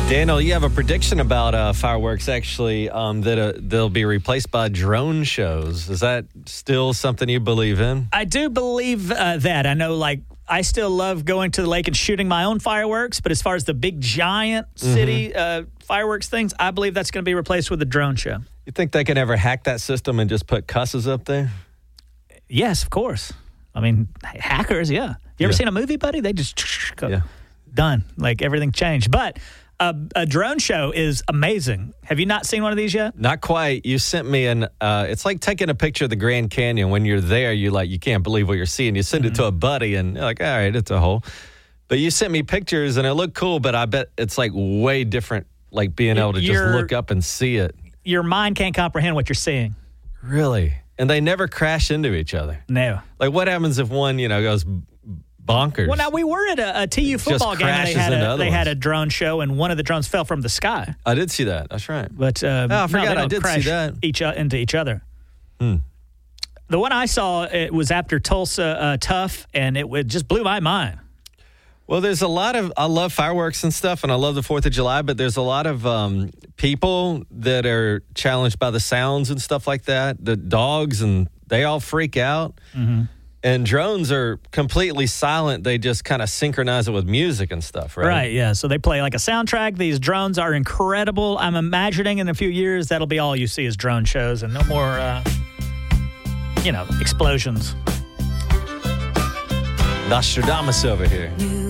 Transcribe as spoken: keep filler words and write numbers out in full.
Daniel, you have a prediction about uh, fireworks, actually, um, that uh, they'll be replaced by drone shows. Is that still something you believe in? I do believe uh, that. I know, like, I still love going to the lake and shooting my own fireworks, but as far as the big, giant city mm-hmm. uh, fireworks things, I believe that's going to be replaced with a drone show. You think they can ever hack that system and just put cusses up there? Yes, of course. I mean, hackers, yeah. You ever yeah. seen a movie, buddy? They just go, yeah. done. Like, everything changed. But a, a drone show is amazing. Have you not seen one of these yet? Not quite. You sent me an, uh, it's like taking a picture of the Grand Canyon. When you're there, you like, you can't believe what you're seeing. You send mm-hmm. it to a buddy and you're like, all right, it's a hole. But you sent me pictures and it looked cool, but I bet it's like way different, like being able to You're, just look up and see it. Your mind can't comprehend what you're seeing. Really? And they never crash into each other. No. Like, what happens if one, you know, goes bonkers? Well, now, we were at a, a T U football game. They had a, they had a drone show, and one of the drones fell from the sky. I did see that. That's right. But um, oh, I forgot no, I did crash see that. Each, uh, into each other. Hmm. The one I saw, it was after Tulsa uh, Tough, and it, it just blew my mind. Well, there's a lot of, I love fireworks and stuff, and I love the fourth of July, but there's a lot of um, people that are challenged by the sounds and stuff like that. The dogs, and they all freak out. Mm-hmm. And drones are completely silent. They just kind of synchronize it with music and stuff, right? Right, yeah. So they play like a soundtrack. These drones are incredible. I'm imagining in a few years that'll be all you see is drone shows and no more, uh, you know, explosions. Nostradamus over here.